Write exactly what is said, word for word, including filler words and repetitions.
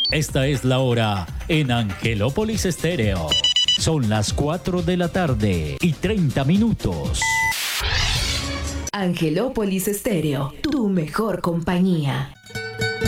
Esta es la hora en Angelópolis Estéreo. Son las cuatro de la tarde y treinta minutos. Angelópolis Estéreo, tu mejor compañía.